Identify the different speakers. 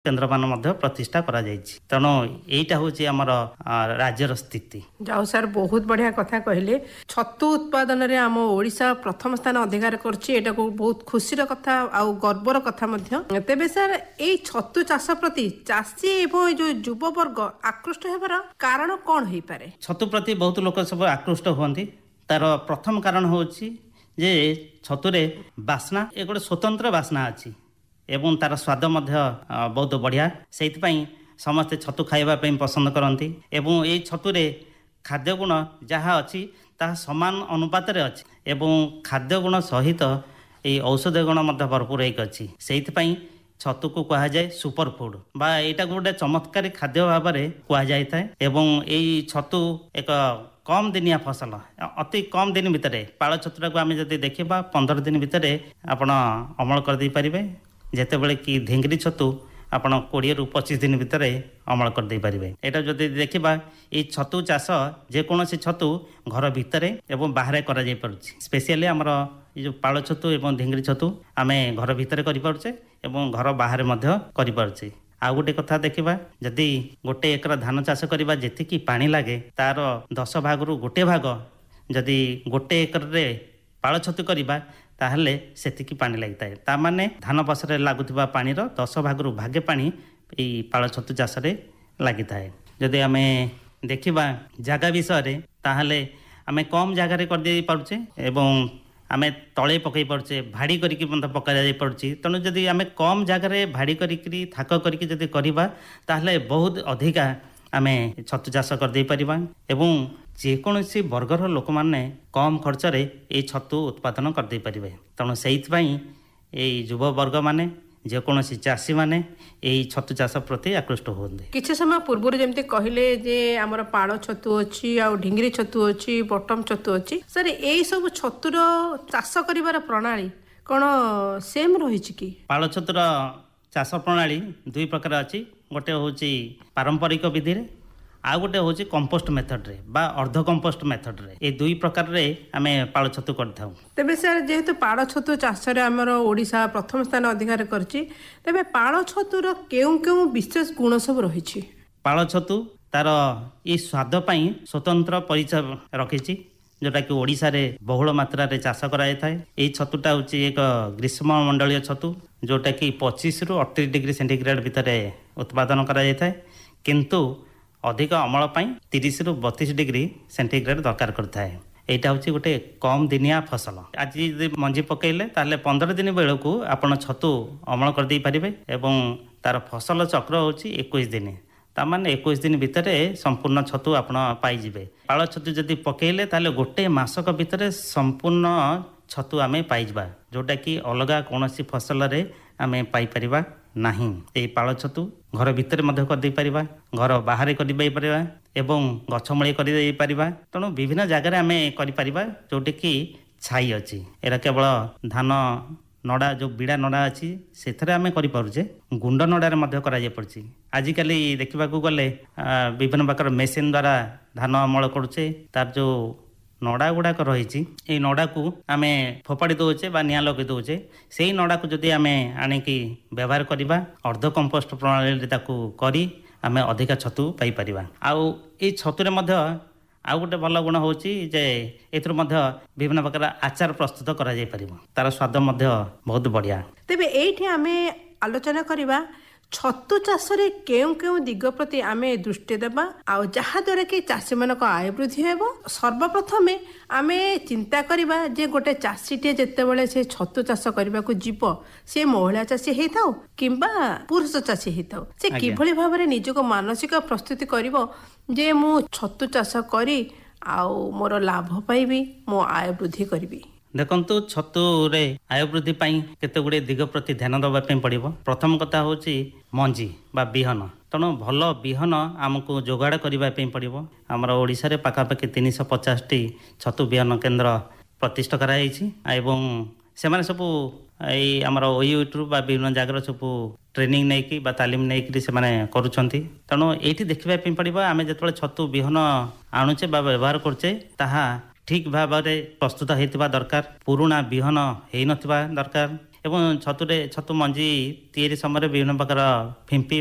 Speaker 1: केन्द्र मान प्रतिष्ठा करा जायछि। तेणु एटा होछि हमर राज्यर स्थिति।
Speaker 2: जाओ सर बहुत बढ़िया कथा कहले। छतु उत्पादन रे आम ओडिशा प्रथम स्थान अधिकार करछि, एटा को बहुत खुशीर कथा आ गर्वर कथा मध्य। तेबे सर एई छतु चाष प्रति चाषी एवं जो युवा वर्ग आकृष्ट हेबार कारण कोन होई पारे?
Speaker 1: छतु प्रति बहुत लोक सब आकृष्ट होंती। तार प्रथम कारण होछि जे छतुरे बास्ना एक गोटे स्वतंत्र बास्ना अछि एवं तार स्वाद मध्य बहुत बढ़िया। सेइतपई समस्ते छतु खाइबा पई पसंद करती एवं ये छतुरे खाद्य गुण जहाँ अच्छी ताहा समान अनुपात रे अछि एवं खाद्य गुण सहित ये औषध गुण मध्य भरपूर एक अच्छी। सेइतपई छतु को कहा जाए सुपर फूड बा एटा गोटे चमत्कारी खाद्य भाव में कहा जाए था। एवं यही छतु एक कम दिनिया फसल अति कम दिन भितर पाଳ छतुटा को आम जब देखा 15 दिन भितर आपण अमल कर दे पारिबे, जेतेबेले कि ढिंगरी छतु आपण 20 ରୁ 25 दिन भितर अमल कर दे पारिबे। एटा जदि देखिबा ये छतु चाष जेकोसी छतु घर भितर एवं बाहर करा जाय पारुछि। स्पेशली हमर ये जो पाଳ छतु एवं ढिंगरी छतु आमे घर भितर करि पारुछे एवं घर बाहर मध्य करि पारुछे। आ गोटे कथा देखिबा जदि गोटे एकर धान चाष करिबा जेतिकी पानी लागे तार 10 भागरू गोटे भाग जदि गोटे एकर रे पाଳ छतु करिबा ताहले सेतिकी पानी लागिताए। ता माने धान पसरे लागुथिबा पानी रो 10 भागरू भागे पानी एई पाଳ छतु चाष रे लागिताए। जदि आमे देखिबा जागा विषय रे ताहले आमे कम जागा रे कर दे पारुछे एवं आमे तळे पकई पारुछे, भाड़ी करिकि पका जाई पारुछि। तेणु जदि आमे कम जगार भाड़ी करिकि थाक करिकि जदि करिबा ताहले बहुत अधिका आमे छतु चाष कर दे परिबा एवं जेकोसी वर्गर लोक माने कम खर्च रे ए छतु उत्पादन कर दे परिबे। तेणु सेइथपई ए युवा वर्ग माने जेकोसी चाषी माने यही छतु चाष प्रति आकृष्ट होते।
Speaker 2: किछि समय पूर्व जमती कहले जे आमर पाଳ छतु अच्छी आ ढिंगरी छतु अच्छी बटम छतु अच्छी सर यही सब छतुर चाष करिवार प्रणाली कोन सेम रहिछि कि?
Speaker 1: पाଳ छतुर चाष प्रणाली दुई प्रकार अच्छी। गोटे होची पारंपरिक विधि रे आ गोटे होची कंपोस्ट मेथड रे बा अर्ध कंपोस्ट मेथड रे। ए दुई प्रकार रे आमे पाळ छतु करथाउ।
Speaker 2: तेबे सर जेहेतु पाळ छतु चाष रे हमर ओडिशा प्रथम स्थान अधिकार करछि, तेबे पाळ छतुर केउ केउ विशेष गुण सब रहिछि?
Speaker 1: पाळ छतु तार ई स्वाद पई स्वतंत्र परिचय रखिछि, जोटा कि ओडिशा रे बहुल मात्रा रे चाष कराय थाए। ए छतुटा होची एक ग्रीष्म मंडलीय छतु जोटा कि 25 ରୁ 38 डिग्री सेंटीग्रेड भितर उत्पादन कराय थाए, किंतु अधिक अमल पाई 30 ରୁ 32 डिग्री सेंटीग्रेड दरकार करथाए। एटा होची गोटे कम दिनिया फसल। आज मंजी पकेइले ताले 15 दिन बेलू आपण छतु अमल कर दे पारिबे एवं तार फसल चक्र होची 21 दिन। तामाने 21 दिन भितर संपूर्ण छतु आपण पाइजिबे। पाळ छतु जदि पकेइले ताले गोटे मासक भितर संपूर्ण छतु आमे पाइजबा, जोटा कि अलगा कोनोसी फसल रे आमे पाई परिबा नाही। ए पाळ छतु घर भितर मध्य कर दे परिबा, घर बाहर कर दे परिबा एवं गछमूली कर दे परिबा। तेणु विभिन्न जगह आमे करि परिबा जोटे कि छाई अछि। एरा केवल धान नड़ा जो बिड़ा नड़ा अच्छी से आम करें गुंड नड़ार करा पड़ी। आजिकल देखा गले विभिन्न प्रकार मेसीन द्वारा धान अमल करुचे। तार जो नड़ा गुड़ाक रही नड़ा को आम फोपाड़ी दौचे बा निआ लगे दौचे, से ही नड़ा को जदि आम आणिकी व्यवहार करवा अर्ध कंपोस्ट प्रणाली करी आम अधिका छतु पाई परिबा। आउ ए छतुरे मध्य आउ गोटे भल गुण होची जे एथुर मध्य विभिन्न प्रकार आचार प्रस्तुत करा जाय परिबो, तार स्वाद मध्य बहुत बढ़िया।
Speaker 2: तेबे एठी आमे आलोचना करिबा छतु चाष रे केउ केउ दिग प्रति आमे दृष्टि देबा आ जहा द्वारा कि चाषी मानक आय वृद्धि हेबो। सर्वप्रथम आमे चिंता करिबा जे गोटे चाषीटे जेतेबेले से छतु चाष करबा को जीव से महिला चाषी हेताउ किंबा पुरुष चाषी हेताउ, से किभଳି भाबरे निजको मानसिक प्रस्तुति करिवो जे मु छतु चाष करी आ मोर लाभ पाइबी, मो आय वृद्धि करबी।
Speaker 1: देखंतु छतु रे आय वृद्धि पाई केते गुडे दिग प्रति ध्यान दबा पे पड़िबो। प्रथम कथा होची मंजी बा बिहन। तेणु भल बिहन आमको जोगाड़ करबा पे पड़िबो। हमर ओडिसा रे पाखापाखि 350 टी छतु बिहन केन्द्र प्रतिष्ठा कराइछि एवं सेमाने सब एई हमर ओयूट्रू बा विभिन्न जगह सब ट्रेनिंग नै कि बा तालीम नै कि सेमाने करूछंती। तेणु एठी देखबा पे पड़िबो आमे जतबे छतु बिहन आणुचे बा व्यवहार करचे ताहा ठीक भाव में प्रस्तुत होता दरकार, पुराणा बिहन हो नथिबा दरकार ଏବଂ ଛତୁ ମଞ୍ଜି ତିଆରି ସମୟରେ ବିଭିନ୍ନ ପ୍ରକାର ଫିମ୍ପି